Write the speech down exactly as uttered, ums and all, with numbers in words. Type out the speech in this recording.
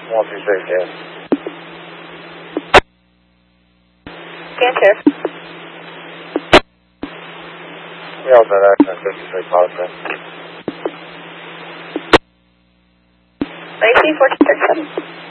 one two six, yes. Cancer. We also had accent fifty-six positive. A C fourteen thirty-seven.